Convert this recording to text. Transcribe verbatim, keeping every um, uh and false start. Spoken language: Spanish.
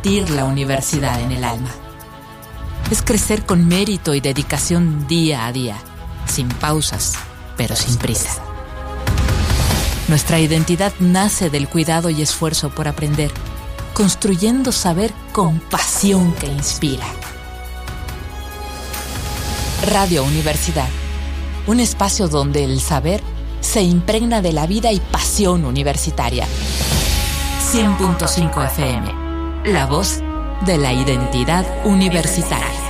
sentir la universidad en el alma. Es crecer con mérito y dedicación día a día, sin pausas, pero sin prisa. Nuestra identidad nace del cuidado y esfuerzo por aprender, construyendo saber con pasión que inspira. Radio Universidad, un espacio donde el saber se impregna de la vida y pasión universitaria. cien punto cinco F M, la voz de la identidad universitaria.